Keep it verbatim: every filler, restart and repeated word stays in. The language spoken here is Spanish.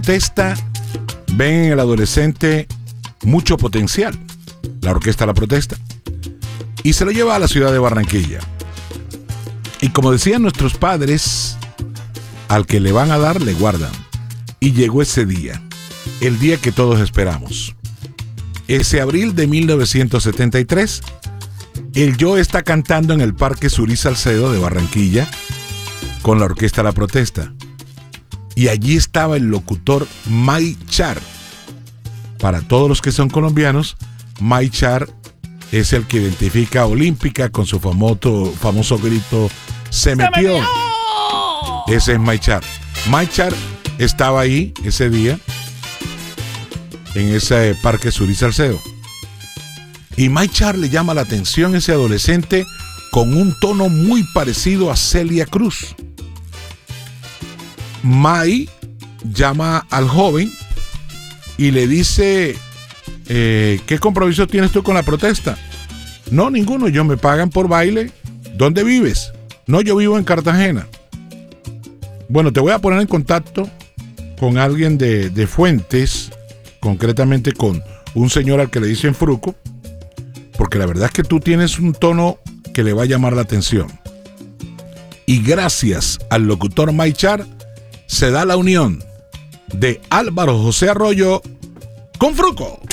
protesta ven en el adolescente mucho potencial, la orquesta La Protesta, y se lo lleva a la ciudad de Barranquilla. Y como decían nuestros padres, al que le van a dar, le guardan. Y llegó ese día, el día que todos esperamos. Ese abril de mil novecientos setenta y tres, el Yo está cantando en el Parque Surí Salcedo de Barranquilla con la orquesta La Protesta. Y allí estaba el locutor May Char. Para todos los que son colombianos, May Char es el que identifica a Olímpica con su famoso, famoso grito "se metió". Ese es May Char. May Char estaba ahí ese día en ese Parque Surí Salcedo. Y May Char le llama la atención a ese adolescente con un tono muy parecido a Celia Cruz. May llama al joven y le dice, eh, ¿qué compromiso tienes tú con La Protesta? No, ninguno, yo me pagan por baile. ¿Dónde vives? No, yo vivo en Cartagena. Bueno, te voy a poner en contacto con alguien de, de Fuentes, concretamente con un señor al que le dicen Fruco, porque la verdad es que tú tienes un tono que le va a llamar la atención. Y gracias al locutor May Char se da la unión de Álvaro José Arroyo con Fruco.